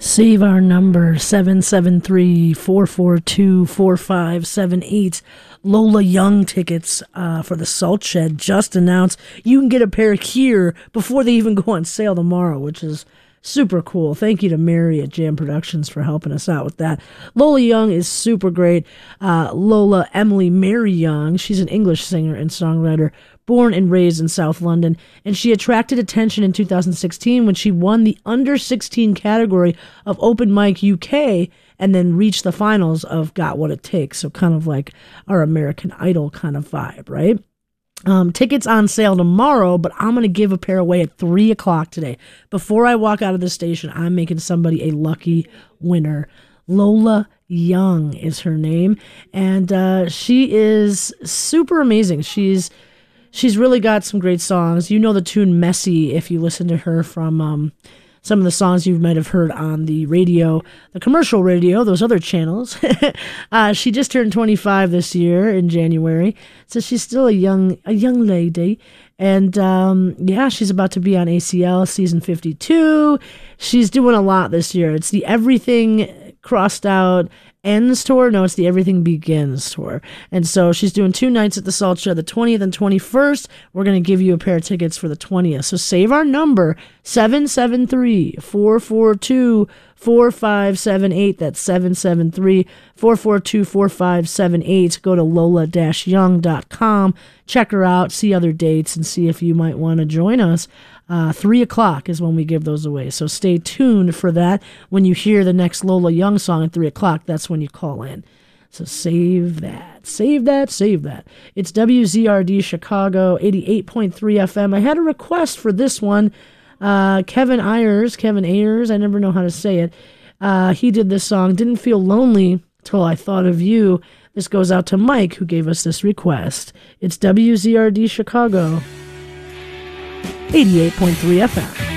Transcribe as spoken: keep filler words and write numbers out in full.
Save our number, seven seven three, four four two, four five seven eight. Lola Young tickets uh, for the Salt Shed just announced. You can get a pair here before they even go on sale tomorrow, which is super cool. Thank you to Mary at Jam Productions for helping us out with that. Lola Young is super great. Uh, Lola Emily Mary Young, she's an English singer and songwriter, born and raised in South London, and she attracted attention in two thousand sixteen when she won the under sixteen category of Open Mic U K and then reached the finals of Got What It Takes, so kind of like our American Idol kind of vibe, right? Um, tickets on sale tomorrow, but I'm going to give a pair away at three o'clock today. Before I walk out of the station, I'm making somebody a lucky winner. Lola Young is her name, and uh, she is super amazing. She's She's really got some great songs. You know the tune Messy if you listen to her from um, some of the songs you might have heard on the radio, the commercial radio, those other channels. uh, she just turned twenty-five this year in January, so she's still a young a young lady. And um, yeah, she's about to be on A C L season fifty-two. She's doing a lot this year. It's the Everything Crossed Out Ends tour. No, it's the Everything Begins tour. And so she's doing two nights at the Salt Shed, the twentieth and twenty-first. We're going to give you a pair of tickets for the twentieth. So save our number, seven seven three, four four two, four five seven eight. That's seven seven three, four four two, four five seven eight. Go to lola dash young dot com. Check her out, see other dates, and see if you might want to join us. Uh, three o'clock is when we give those away. So stay tuned for that. When you hear the next Lola Young song at three o'clock, that's when you call in. So save that. Save that. Save that. It's W Z R D Chicago, eighty-eight point three F M. I had a request for this one. Uh, Kevin Ayers, Kevin Ayers, I never know how to say it. Uh, he did this song, Didn't Feel Lonely Till I Thought of You. This goes out to Mike, who gave us this request. It's W Z R D Chicago, eighty-eight point three F M.